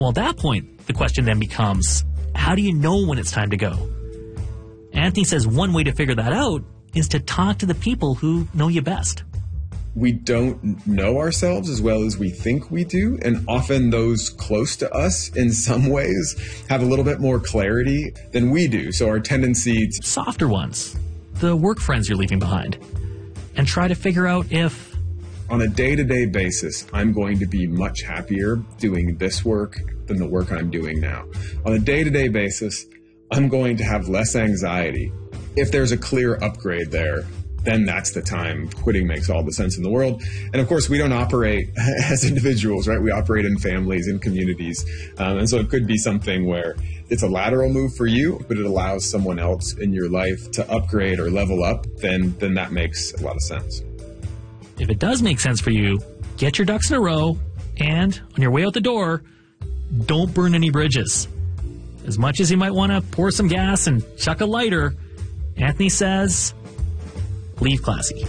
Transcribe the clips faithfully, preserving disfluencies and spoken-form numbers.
Well, at that point, the question then becomes, how do you know when it's time to go? Anthony says one way to figure that out is to talk to the people who know you best. We don't know ourselves as well as we think we do, and often those close to us in some ways have a little bit more clarity than we do. So our tendency to... Softer ones, the work friends you're leaving behind, and try to figure out if... On a day-to-day basis, I'm going to be much happier doing this work than the work I'm doing now. On a day-to-day basis, I'm going to have less anxiety. If there's a clear upgrade there, then that's the time quitting makes all the sense in the world. And of course, we don't operate as individuals, right? We operate in families and communities. Um, and so it could be something where it's a lateral move for you, but it allows someone else in your life to upgrade or level up, then, then that makes a lot of sense. If it does make sense for you, get your ducks in a row, and on your way out the door, don't burn any bridges. As much as you might want to pour some gas and chuck a lighter, Anthony says, leave classy.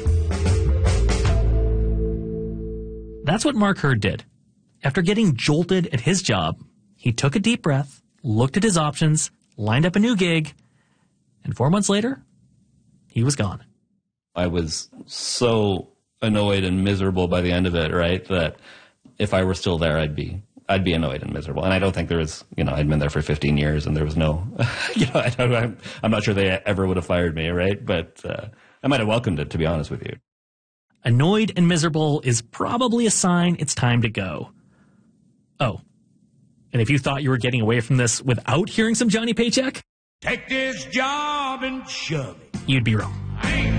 That's what Mark Hurd did. After getting jolted at his job, he took a deep breath, looked at his options, lined up a new gig, and four months later, he was gone. I was so annoyed and miserable by the end of it, right, that if I were still there, I'd be I'd be annoyed and miserable. And I don't think there was, you know, I'd been there for fifteen years and there was no, you know, I don't, I'm, I'm not sure they ever would have fired me, right? But uh, I might have welcomed it, to be honest with you. Annoyed and miserable is probably a sign it's time to go. Oh, and if you thought you were getting away from this without hearing some Johnny Paycheck, take this job and shove it. You'd be wrong.